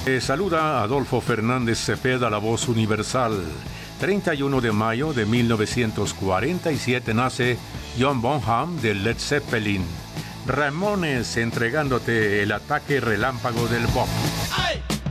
Te saluda Adolfo Fernández Cepeda, la voz universal. 31 de mayo de 1947 nace John Bonham de Led Zeppelin. Ramones entregándote el ataque relámpago del pop.